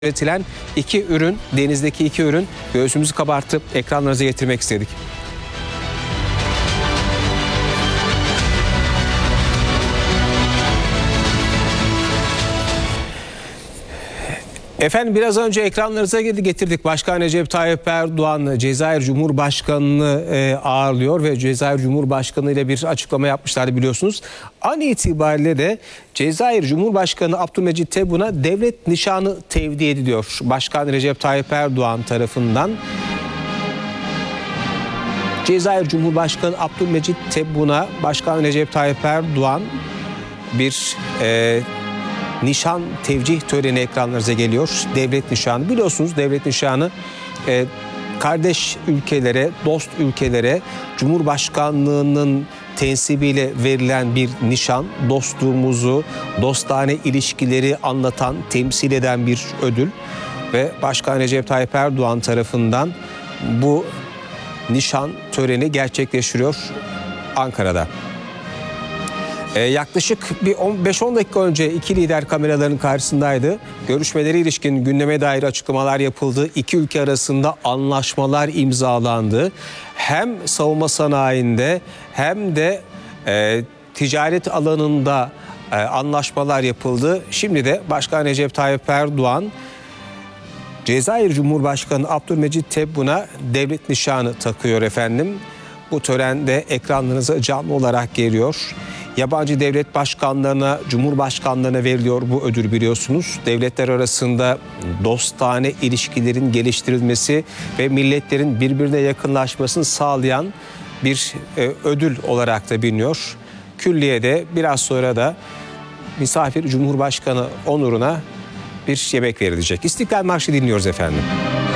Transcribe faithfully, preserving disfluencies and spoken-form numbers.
üretilen iki ürün, denizdeki iki ürün göğsümüzü kabartıp ekranlarınıza getirmek istedik. Efendim biraz önce ekranlarınıza getirdik. Başkan Recep Tayyip Erdoğan Cezayir Cumhurbaşkanı'nı e, ağırlıyor ve Cezayir Cumhurbaşkanı ile bir açıklama yapmışlardı biliyorsunuz. An itibariyle de Cezayir Cumhurbaşkanı Abdülmecit Tebbun'a devlet nişanı tevdi ediliyor. Başkan Recep Tayyip Erdoğan tarafından Cezayir Cumhurbaşkanı Abdülmecit Tebbun'a Başkan Recep Tayyip Erdoğan bir e, nişan tevcih töreni ekranlarınıza geliyor. Devlet nişanı. Biliyorsunuz devlet nişanı e, kardeş ülkelere, dost ülkelere Cumhurbaşkanlığının tensibiyle verilen bir nişan. Dostluğumuzu, dostane ilişkileri anlatan, temsil eden bir ödül. Ve Başkan Recep Tayyip Erdoğan tarafından bu nişan töreni gerçekleştiriyor Ankara'da. Ee, yaklaşık bir beş on dakika önce iki lider kameraların karşısındaydı. Görüşmeleri ilişkin gündeme dair açıklamalar yapıldı. İki ülke arasında anlaşmalar imzalandı. Hem savunma sanayinde hem de e, ticaret alanında e, anlaşmalar yapıldı. Şimdi de Başkan Recep Tayyip Erdoğan Cezayir Cumhurbaşkanı Abdülmecit Tebbun'a devlet nişanı takıyor efendim. Bu törende ekranlarınıza canlı olarak geliyor. Yabancı devlet başkanlarına, cumhurbaşkanlarına veriliyor bu ödül biliyorsunuz. Devletler arasında dostane ilişkilerin geliştirilmesi ve milletlerin birbirine yakınlaşmasını sağlayan bir e, ödül olarak da biliniyor. Külliye'de biraz sonra da misafir Cumhurbaşkanı onuruna bir yemek verilecek. İstiklal Marşı dinliyoruz efendim.